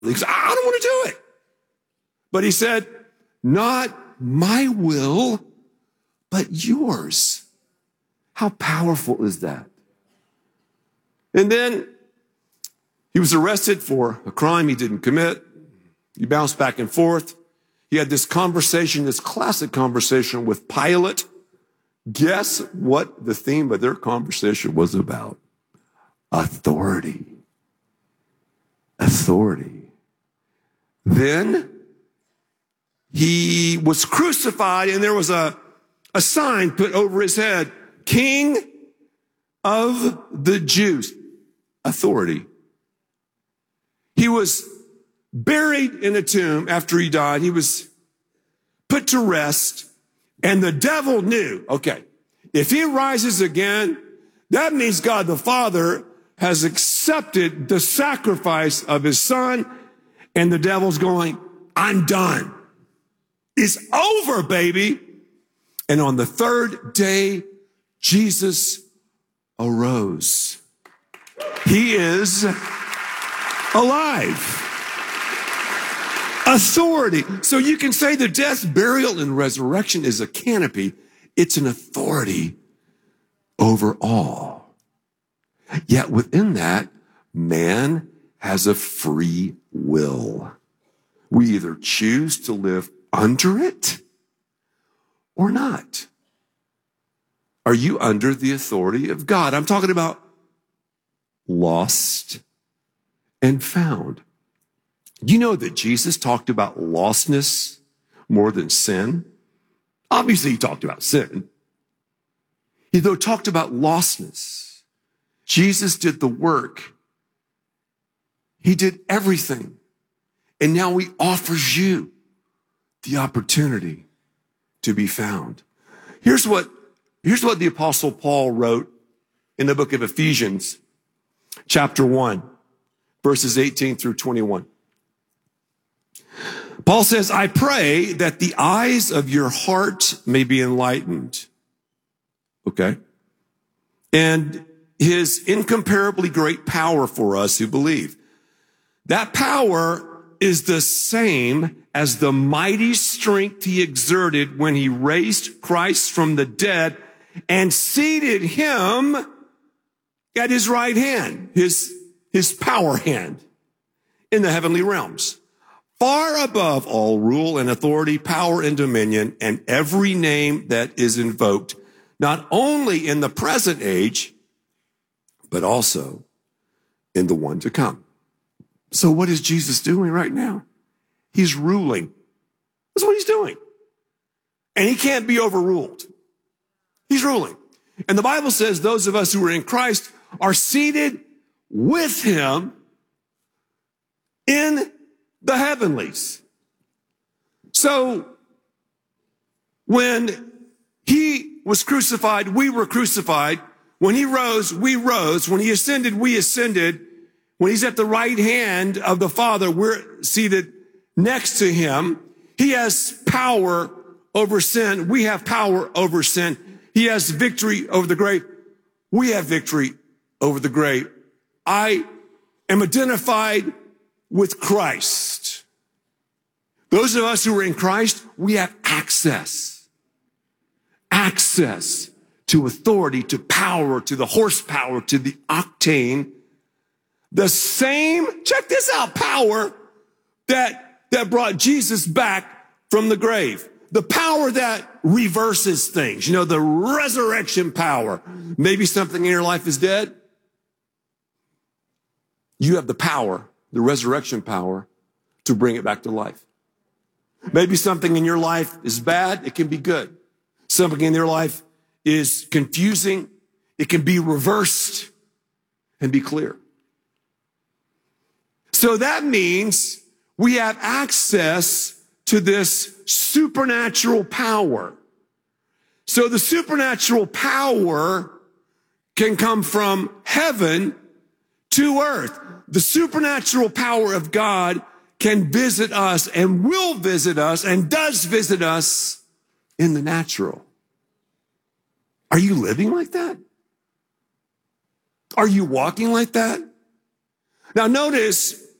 He goes, I don't want to do it. But he said, not my will, but yours. How powerful is that? And then he was arrested for a crime he didn't commit. He bounced back and forth. He had this conversation, this classic conversation with Pilate. Guess what the theme of their conversation was about? Authority. Authority. Then he was crucified and there was a sign put over his head, King of the Jews. Authority. He was buried in a tomb after he died. He was put to rest. And the devil knew, okay, if he rises again, that means God the Father has accepted the sacrifice of his son. And the devil's going, I'm done. It's over, baby. And on the third day, Jesus arose. He is alive. Authority. So you can say the death, burial, and resurrection is a canopy. It's an authority over all. Yet within that, man has a free will. We either choose to live under it or not. Are you under the authority of God? I'm talking about lost and found. You know that Jesus talked about lostness more than sin? Obviously, he talked about sin. He, though, talked about lostness. Jesus did the work. He did everything. And now he offers you the opportunity to be found. Here's what the Apostle Paul wrote in the book of Ephesians, chapter 1, verses 18 through 21. Paul says, I pray that the eyes of your heart may be enlightened. Okay. And his incomparably great power for us who believe. That power is the same as the mighty strength he exerted when he raised Christ from the dead and seated him at his right hand, his power hand in the heavenly realms, far above all rule and authority, power and dominion, and every name that is invoked, not only in the present age, but also in the one to come. So what is Jesus doing right now? He's ruling. That's what he's doing. And he can't be overruled. He's ruling. And the Bible says those of us who are in Christ are seated with him in the heavenlies. So when he was crucified, we were crucified. When he rose, we rose. When he ascended, we ascended. When he's at the right hand of the Father, we're seated next to him. He has power over sin. We have power over sin. He has victory over the grave. We have victory over the grave. I am identified with Christ. Those of us who are in Christ, we have access to authority, to power, to the horsepower, to the octane. The same, check this out, power that brought Jesus back from the grave. The power that reverses things. You know, the resurrection power. Maybe something in your life is dead. You have the power, the resurrection power, to bring it back to life. Maybe something in your life is bad. It can be good. Something in your life is confusing. It can be reversed and be clear. So that means we have access to this supernatural power. So the supernatural power can come from heaven to earth. The supernatural power of God can visit us and will visit us and does visit us in the natural. Are you living like that? Are you walking like that? Now notice,